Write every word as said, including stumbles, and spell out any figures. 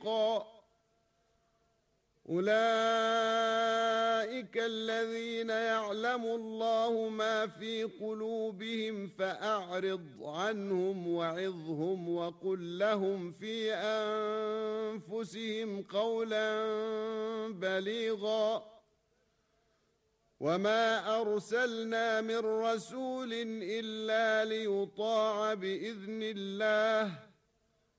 حقا. أولئك الذين يعلم الله ما في قلوبهم فأعرض عنهم وعظهم وقل لهم في أنفسهم قولا بليغا. وما أرسلنا من رسول إلا ليطاع بإذن الله،